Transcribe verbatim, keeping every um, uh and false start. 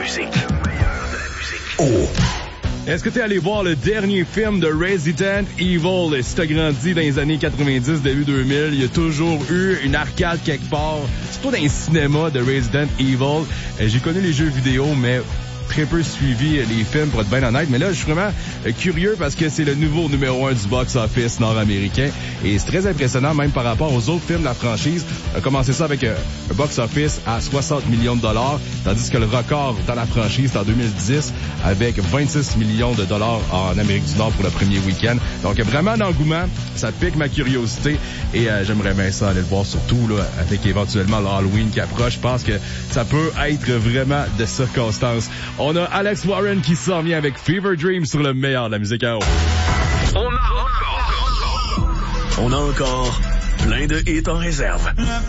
musique. Le meilleur de la musique. Oh! Est-ce que t'es allé voir le dernier film de Resident Evil? Si t'as grandi dans les années quatre-vingt-dix, début deux mille, il y a toujours eu une arcade quelque part. C'est pas dans un cinéma de Resident Evil. J'ai connu les jeux vidéo, mais très peu suivi les films, pour être bien honnête. Mais là, je suis vraiment curieux parce que c'est le nouveau numéro un du box-office nord-américain. Et c'est très impressionnant, même par rapport aux autres films de la franchise. On a commencé ça avec un box-office à soixante millions de dollars, tandis que le record dans la franchise, c'est en deux mille dix, avec vingt-six millions de dollars en Amérique du Nord pour le premier week-end. Donc, vraiment un engouement. Ça pique ma curiosité. Et euh, j'aimerais bien ça aller le voir, surtout là, avec éventuellement l'Halloween qui approche. Je pense que ça peut être vraiment de circonstances. On a Alex Warren qui s'en vient avec Fever Dream sur le meilleur de la musique à eau. On a encore, on a encore plein de hits en réserve.